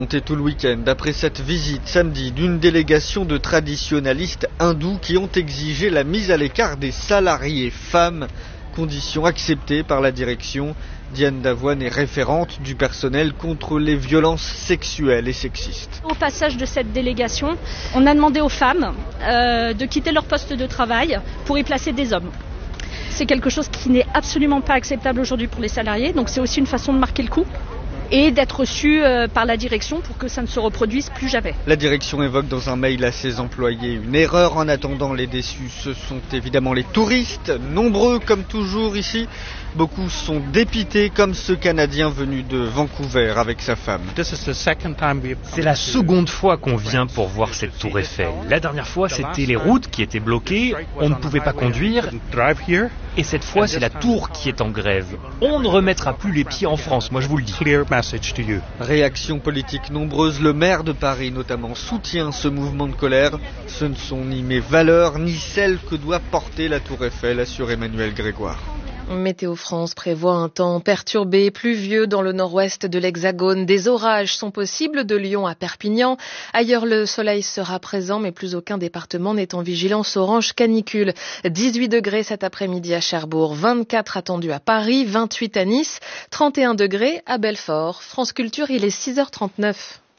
Compté tout le week-end après cette visite samedi d'une délégation de traditionalistes hindous qui ont exigé la mise à l'écart des salariés femmes, condition acceptée par la direction. Diane Davoine est référente du personnel contre les violences sexuelles et sexistes. Au passage de cette délégation, on a demandé aux femmes de quitter leur poste de travail pour y placer des hommes. C'est quelque chose qui n'est absolument pas acceptable aujourd'hui pour les salariés, donc c'est aussi une façon de marquer le coup et d'être reçu par la direction pour que ça ne se reproduise plus jamais. La direction évoque dans un mail à ses employés une erreur. En attendant, les déçus, ce sont évidemment les touristes, nombreux comme toujours ici. Beaucoup sont dépités, comme ce Canadien venu de Vancouver avec sa femme. C'est la seconde fois qu'on vient pour voir cette tour Eiffel. La dernière fois, c'était les routes qui étaient bloquées, on ne pouvait pas conduire. Et cette fois, c'est la tour qui est en grève. On ne remettra plus les pieds en France, moi je vous le dis. Réactions politiques nombreuses. Le maire de Paris, notamment, soutient ce mouvement de colère. Ce ne sont ni mes valeurs, ni celles que doit porter la tour Eiffel, assure Emmanuel Grégoire. Météo France prévoit un temps perturbé, pluvieux dans le nord-ouest de l'Hexagone. Des orages sont possibles de Lyon à Perpignan. Ailleurs, le soleil sera présent, mais plus aucun département n'est en vigilance orange canicule. 18 degrés cet après-midi à Cherbourg, 24 attendus à Paris, 28 à Nice, 31 degrés à Belfort. France Culture, il est 6h39.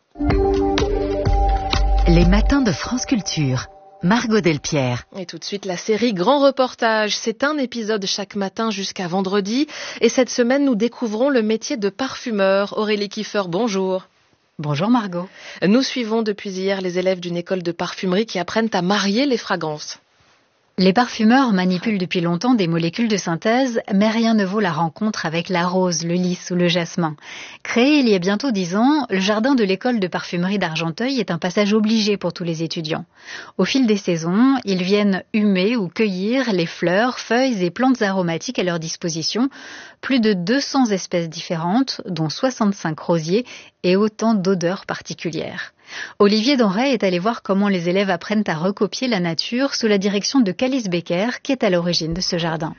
Les matins de France Culture. Margot Delpierre. Et tout de suite, la série Grand Reportage. C'est un épisode chaque matin jusqu'à vendredi. Et cette semaine, nous découvrons le métier de parfumeur. Aurélie Kiefer, bonjour. Bonjour Margot. Nous suivons depuis hier les élèves d'une école de parfumerie qui apprennent à marier les fragrances. Les parfumeurs manipulent depuis longtemps des molécules de synthèse, mais rien ne vaut la rencontre avec la rose, le lys ou le jasmin. Créé il y a bientôt 10 ans, le jardin de l'école de parfumerie d'Argenteuil est un passage obligé pour tous les étudiants. Au fil des saisons, ils viennent humer ou cueillir les fleurs, feuilles et plantes aromatiques à leur disposition. Plus de 200 espèces différentes, dont 65 rosiers et autant d'odeurs particulières. Olivier Denray est allé voir comment les élèves apprennent à recopier la nature sous la direction de Calice Becker, qui est à l'origine de ce jardin.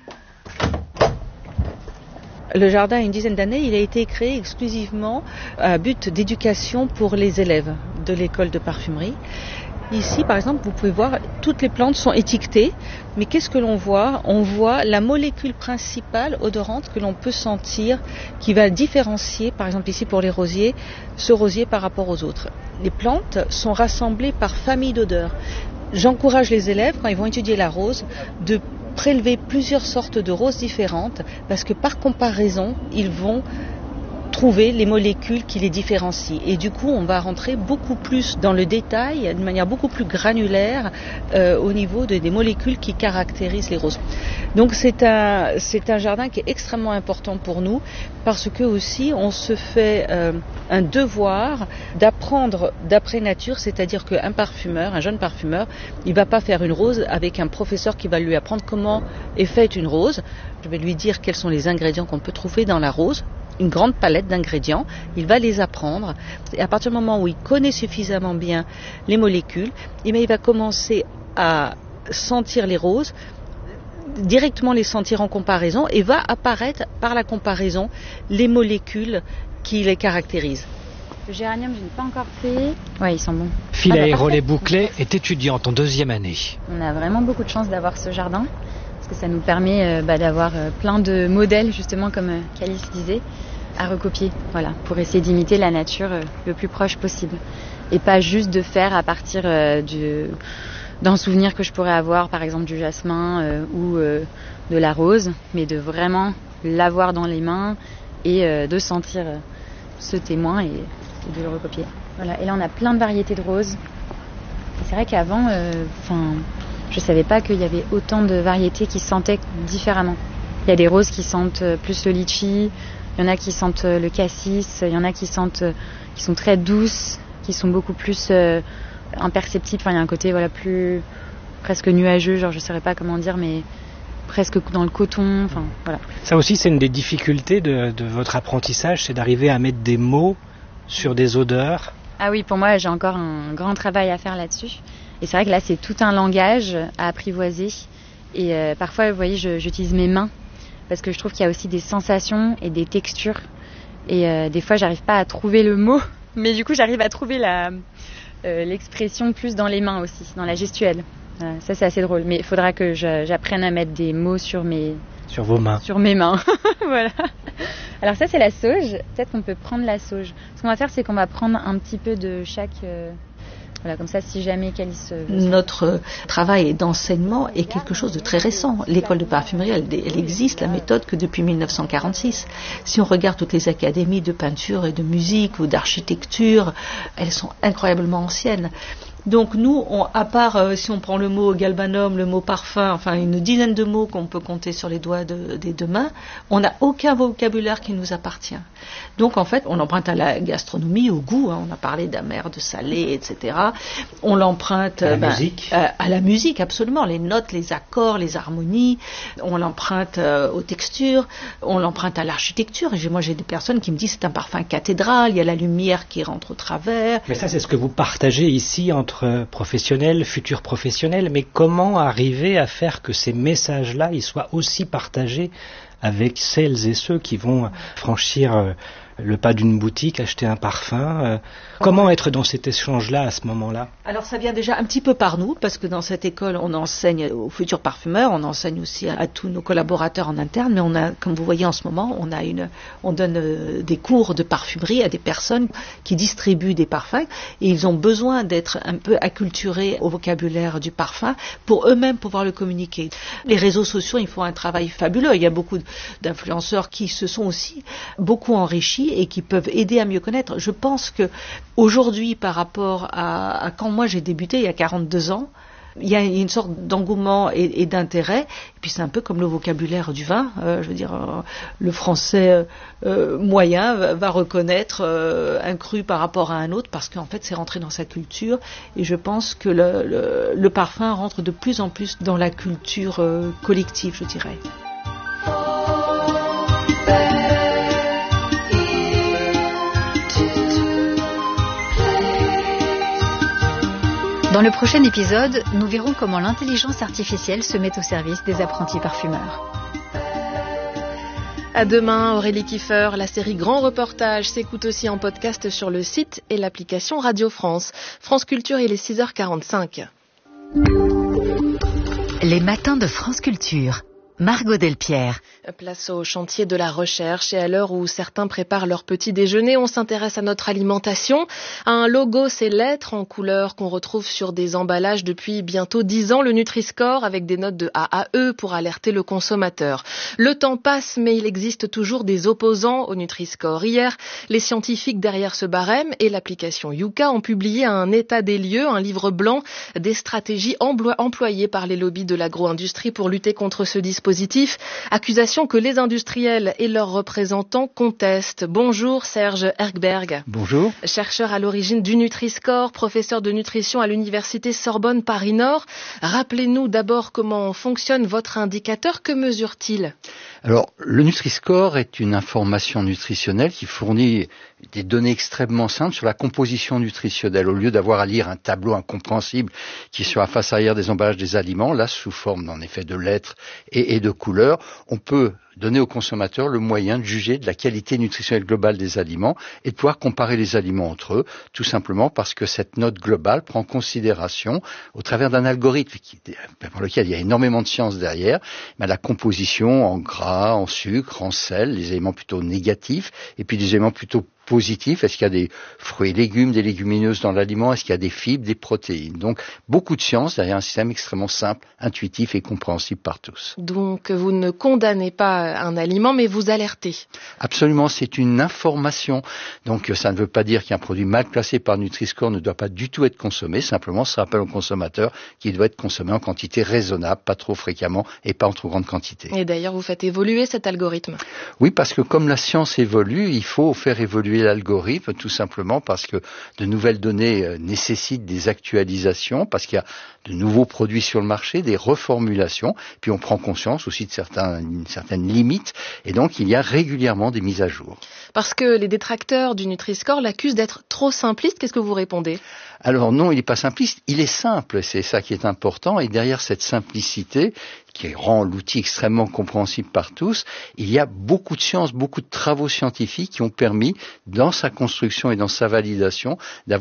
Le jardin a une dizaine d'années, il a été créé exclusivement à but d'éducation pour les élèves de l'école de parfumerie. Ici, par exemple, vous pouvez voir, toutes les plantes sont étiquetées, mais qu'est-ce que l'on voit ? On voit la molécule principale odorante que l'on peut sentir, qui va différencier, par exemple ici pour les rosiers, ce rosier par rapport aux autres. Les plantes sont rassemblées par famille d'odeurs. J'encourage les élèves, quand ils vont étudier la rose, de prélever plusieurs sortes de roses différentes, parce que par comparaison, ils vont trouver les molécules qui les différencient. Et du coup, on va rentrer beaucoup plus dans le détail, de manière beaucoup plus granulaire, au niveau des molécules qui caractérisent les roses. Donc c'est un jardin qui est extrêmement important pour nous, parce que aussi on se fait un devoir d'apprendre d'après nature, c'est-à-dire qu'un parfumeur, un jeune parfumeur, il va pas faire une rose avec un professeur qui va lui apprendre comment est faite une rose. Je vais lui dire quels sont les ingrédients qu'on peut trouver dans la rose, une grande palette d'ingrédients, il va les apprendre, et à partir du moment où il connaît suffisamment bien les molécules, il va commencer à sentir les roses, directement les sentir en comparaison, et va apparaître par la comparaison les molécules qui les caractérisent. Le géranium, je n'ai pas encore fait. Ouais, ils sont bons. Philae Rollet-Bouclet est étudiante en 2e année. On a vraiment beaucoup de chance d'avoir ce jardin, parce que ça nous permet d'avoir plein de modèles, justement, comme Calice disait, à recopier, voilà, pour essayer d'imiter la nature le plus proche possible. Et pas juste de faire à partir d'un souvenir que je pourrais avoir, par exemple du jasmin ou de la rose, mais de vraiment l'avoir dans les mains et de sentir ce témoin et de le recopier. Voilà. Et là, on a plein de variétés de roses. Et c'est vrai qu'avant, je savais pas qu'il y avait autant de variétés qui sentaient différemment. Il y a des roses qui sentent plus le litchi, il y en a qui sentent le cassis, il y en a qui sentent qui sont très douces, qui sont beaucoup plus imperceptibles. Enfin, il y a un côté plus presque nuageux, genre je saurais pas comment dire, mais presque dans le coton. Enfin, voilà. Ça aussi, c'est une des difficultés de votre apprentissage, c'est d'arriver à mettre des mots sur des odeurs. Ah oui, pour moi, j'ai encore un grand travail à faire là-dessus. Et c'est vrai que là, c'est tout un langage à apprivoiser. Et parfois, vous voyez, j'utilise mes mains parce que je trouve qu'il y a aussi des sensations et des textures. Et des fois, j'arrive pas à trouver le mot Mais du coup, j'arrive à trouver l'expression plus dans les mains aussi, dans la gestuelle. Ça, c'est assez drôle. Mais il faudra que j'apprenne à mettre des mots sur vos mains. Sur mes mains. Voilà. Alors ça, c'est la sauge. Peut-être qu'on peut prendre la sauge. Ce qu'on va faire, c'est qu'on va prendre un petit peu de chaque... Voilà, comme ça, si jamais Calice... Notre travail d'enseignement est quelque chose de très récent. L'école de parfumerie, elle existe, la méthode, que depuis 1946. Si on regarde toutes les académies de peinture et de musique ou d'architecture, elles sont incroyablement anciennes. Donc nous, à part si on prend le mot galbanum, le mot parfum, enfin une dizaine de mots qu'on peut compter sur les doigts des deux mains, on n'a aucun vocabulaire qui nous appartient. Donc en fait, on l'emprunte à la gastronomie, au goût, on a parlé d'amer, de salé, etc. On l'emprunte à la musique, absolument, les notes, les accords, les harmonies, on l'emprunte aux textures, on l'emprunte à l'architecture. Moi j'ai des personnes qui me disent c'est un parfum cathédral, il y a la lumière qui rentre au travers. Mais ça c'est ce que vous partagez ici entre professionnels, futurs professionnels, mais comment arriver à faire que ces messages-là ils soient aussi partagés avec celles et ceux qui vont franchir le pas d'une boutique, acheter un parfum. Comment être dans cet échange-là à ce moment-là ? Alors ça vient déjà un petit peu par nous, parce que dans cette école, on enseigne aux futurs parfumeurs, on enseigne aussi à tous nos collaborateurs en interne, mais on a, comme vous voyez en ce moment, on donne des cours de parfumerie à des personnes qui distribuent des parfums, et ils ont besoin d'être un peu acculturés au vocabulaire du parfum pour eux-mêmes pouvoir le communiquer. Les réseaux sociaux, ils font un travail fabuleux. Il y a beaucoup d'influenceurs qui se sont aussi beaucoup enrichis et qui peuvent aider à mieux connaître. Je pense que aujourd'hui, par rapport à quand moi j'ai débuté il y a 42 ans, il y a une sorte d'engouement et d'intérêt. Et puis c'est un peu comme le vocabulaire du vin. Je veux dire, le français moyen va reconnaître un cru par rapport à un autre parce qu'en fait c'est rentré dans sa culture. Et je pense que le parfum rentre de plus en plus dans la culture collective, je dirais. Dans le prochain épisode, nous verrons comment l'intelligence artificielle se met au service des apprentis parfumeurs. À demain, Aurélie Kiefer. La série Grand Reportage s'écoute aussi en podcast sur le site et l'application Radio France. France Culture, il est 6h45. Les matins de France Culture. Margot Delpierre. Place au chantier de la recherche et à l'heure où certains préparent leur petit déjeuner, on s'intéresse à notre alimentation. Un logo, ces lettres en couleur qu'on retrouve sur des emballages depuis bientôt 10 ans, le Nutri-Score avec des notes de A à E pour alerter le consommateur. Le temps passe, mais il existe toujours des opposants au Nutri-Score. Hier, les scientifiques derrière ce barème et l'application Yuka ont publié un état des lieux, un livre blanc des stratégies employées par les lobbies de l'agro-industrie pour lutter contre ce dispositif. Accusation que les industriels et leurs représentants contestent. Bonjour Serge Erkberg. Bonjour. Chercheur à l'origine du Nutri-Score, professeur de nutrition à l'université Sorbonne Paris-Nord. Rappelez-nous d'abord comment fonctionne votre indicateur. Que mesure-t-il ? Alors, le Nutri-Score est une information nutritionnelle qui fournit des données extrêmement simples sur la composition nutritionnelle. Au lieu d'avoir à lire un tableau incompréhensible qui est sur la face arrière des emballages des aliments, là, sous forme en effet de lettres et de couleurs, on peut donner aux consommateurs le moyen de juger de la qualité nutritionnelle globale des aliments et de pouvoir comparer les aliments entre eux, tout simplement parce que cette note globale prend en considération, au travers d'un algorithme pour lequel il y a énormément de science derrière, la composition en gras, en sucre, en sel, les éléments plutôt négatifs, et puis des éléments plutôt positif, est-ce qu'il y a des fruits et légumes, des légumineuses dans l'aliment, est-ce qu'il y a des fibres, des protéines. Donc beaucoup de science derrière un système extrêmement simple, intuitif et compréhensible par tous. Donc vous ne condamnez pas un aliment, mais vous alertez. Absolument, c'est une information. Donc ça ne veut pas dire qu'un produit mal classé par Nutri-Score ne doit pas du tout être consommé, simplement ça rappelle au consommateur qu'il doit être consommé en quantité raisonnable, pas trop fréquemment et pas en trop grande quantité. Et d'ailleurs vous faites évoluer cet algorithme. Oui, parce que comme la science évolue, il faut faire évoluer l'algorithme, tout simplement parce que de nouvelles données nécessitent des actualisations, parce qu'il y a de nouveaux produits sur le marché, des reformulations, puis on prend conscience aussi de certaines limites, et donc il y a régulièrement des mises à jour. Parce que les détracteurs du Nutri-Score l'accusent d'être trop simpliste, qu'est-ce que vous répondez ? Alors non, il n'est pas simpliste, il est simple, c'est ça qui est important, et derrière cette simplicité, qui rend l'outil extrêmement compréhensible par tous, il y a beaucoup de sciences, beaucoup de travaux scientifiques qui ont permis, dans sa construction et dans sa validation, d'avoir